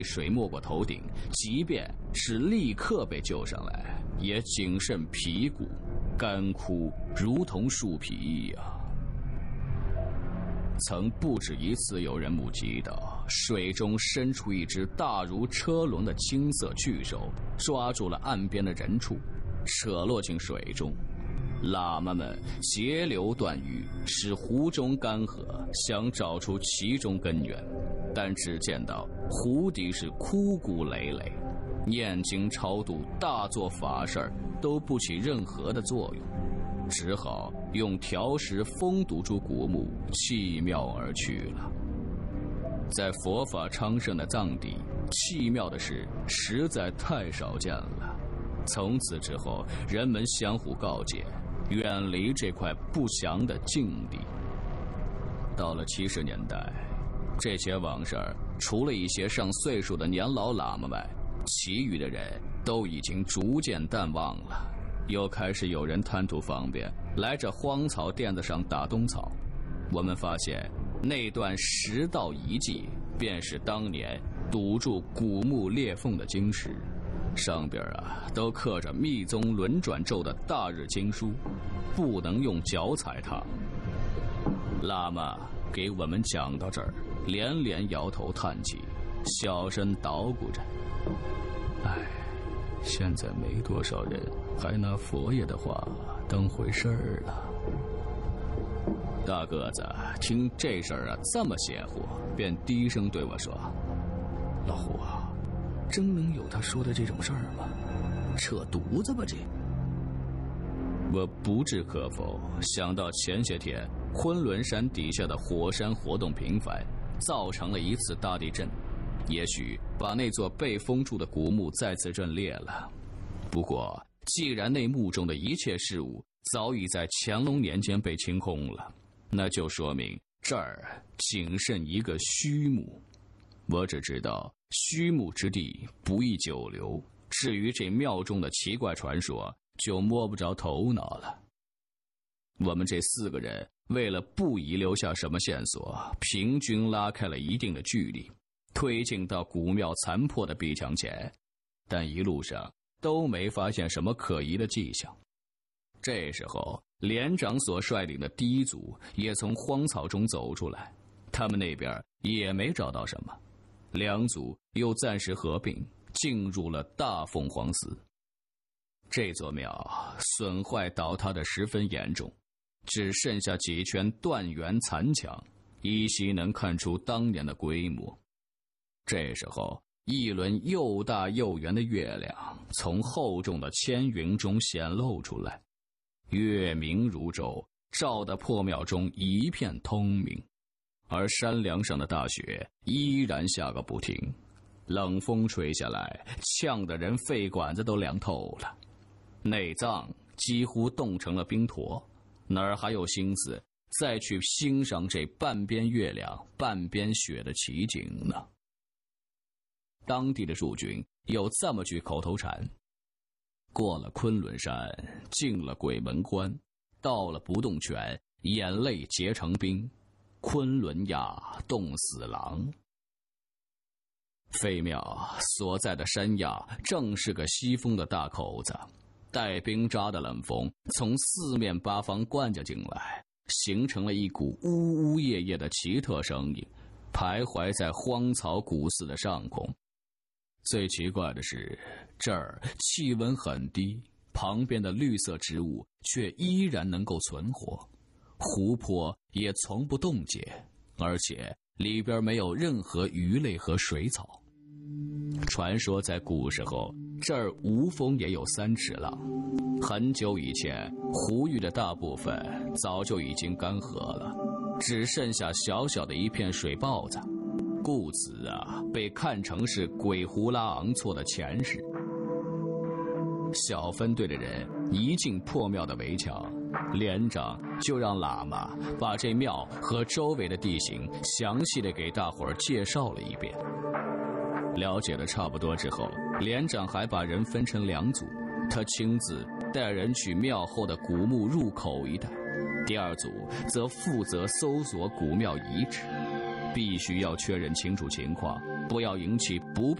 水没过头顶，即便是立刻被救上来，也谨慎皮骨，干枯如同树皮一样。曾不止一次有人目击到水中伸出一只大如车轮的青色巨手，抓住了岸边的人畜，扯落进水中。喇嘛们截流断欲，使湖中干涸，想找出其中根源，但只见到湖底是枯骨累累，念经超度大做法事都不起任何的作用，只好用条石封堵住古墓，弃庙而去了。在佛法昌盛的藏地，弃庙的事实在太少见了。从此之后，人们相互告诫，远离这块不祥的境地。到了70年代，这些往事除了一些上岁数的年老喇嘛外，其余的人都已经逐渐淡忘了。又开始有人贪图方便，来这荒草甸子上打冬草。我们发现那段10道遗迹便是当年堵住古墓裂缝的经石，上边都刻着密宗轮转咒的大日经书，不能用脚踩它。喇嘛给我们讲到这儿，连连摇头叹气，小声捣鼓着：哎，现在没多少人还拿佛爷的话当回事儿了。大个子听这事儿这么邪乎，便低声对我说：老胡啊，真能有他说的这种事儿吗？扯犊子吧这！我不置可否，想到前些天昆仑山底下的火山活动频繁，造成了一次大地震，也许把那座被封住的古墓再次震裂了。不过既然那墓中的一切事物早已在乾隆年间被清空了，那就说明这儿仅剩一个虚墓。我只知道虚墓之地不宜久留，至于这庙中的奇怪传说就摸不着头脑了。我们这4个人为了不遗留下什么线索，平均拉开了一定的距离，推进到古庙残破的壁墙前，但一路上都没发现什么可疑的迹象。这时候连长所率领的第1组也从荒草中走出来，他们那边也没找到什么，2组又暂时合并，进入了大凤凰寺。这座庙损坏倒塌的十分严重，只剩下几圈断垣残墙，依稀能看出当年的规模。这时候一轮又大又圆的月亮从厚重的千云中显露出来，月明如昼，照得破庙中一片通明，而山梁上的大雪依然下个不停，冷风吹下来，呛得人肺管子都凉透了，内脏几乎冻成了冰坨，哪儿还有心思再去欣赏这半边月亮半边雪的奇景呢？当地的驻军有这么句口头禅：过了昆仑山，进了鬼门关，到了不动泉，眼泪结成冰，昆仑崖冻死狼。废庙所在的山崖正是个西风的大口子，带冰渣的冷风从4面8方灌着进来，形成了一股呜呜咽咽的奇特声音，徘徊在荒草古寺的上空。最奇怪的是，这儿气温很低，旁边的绿色植物却依然能够存活，湖泊也从不冻结，而且里边没有任何鱼类和水草。传说在古时候，这儿无风也有3尺浪。很久以前，湖域的大部分早就已经干涸了，只剩下小小的一片水豹子，故此被看成是鬼胡拉昂措的前世。小分队的人一进破庙的围墙，连长就让喇嘛把这庙和周围的地形详细的给大伙儿介绍了一遍。了解的差不多之后，连长还把人分成2组，他亲自带人去庙后的古墓入口一带，第2组则负责搜索古庙遗址，必须要确认清楚情况， 不要引起不必